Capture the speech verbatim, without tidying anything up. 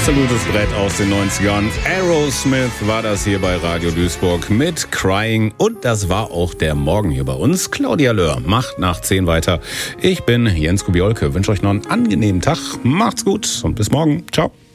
absolutes Brett aus den neunzigern. Aerosmith war das hier bei Radio Duisburg mit Crying. Und das war auch der Morgen hier bei uns. Claudia Löhr macht nach zehn weiter. Ich bin Jens Kubiolke. Wünsche euch noch einen angenehmen Tag. Macht's gut und bis morgen. Ciao.